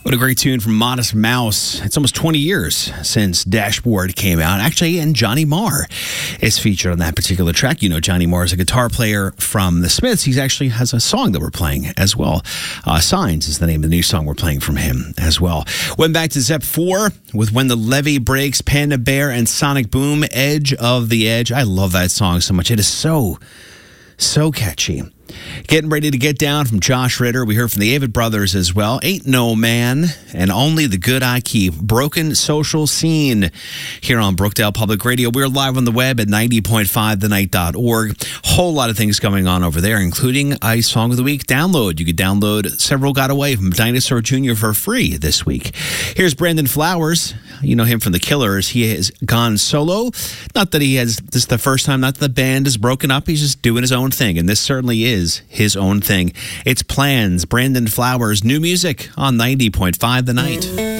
What a great tune from Modest Mouse. It's almost 20 years since Dashboard came out. Actually, and Johnny Marr is featured on that particular track. You know, Johnny Marr is a guitar player from the Smiths. He actually has a song that we're playing as well. Signs is the name of the new song we're playing from him as well. Went back to Zep 4 with When the Levee Breaks, Panda Bear, and Sonic Boom, Edge of the Edge. I love that song so much. It is so catchy. Getting ready to get down from Josh Ritter. We heard from the Avett Brothers as well. Ain't No Man and Only the Good I Keep. Broken Social Scene here on Brookdale Public Radio. We're live on the web at 90.5thenight.org. Whole lot of things going on over there, including a Song of the Week download. You could download Several Got Away from Dinosaur Jr. for free this week. Here's Brandon Flowers. You know him from The Killers. He has gone solo. Not that he has, this is the first time, not that the band is broken up. He's just doing his own thing, and this certainly is his own thing. It's Plans, Brandon Flowers, new music on 90.5 The Night.